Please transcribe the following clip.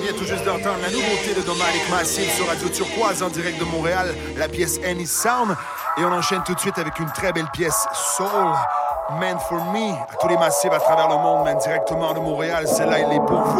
vient tout juste d'entendre la nouveauté de Nomadic Massive sur Radio Turquoise en direct de Montréal, la pièce Any Sound. Et on enchaîne tout de suite avec une très belle pièce Soul, Man for Me. À tous les massifs à travers le monde, man, directement de Montréal, celle-là, elle est pour vous.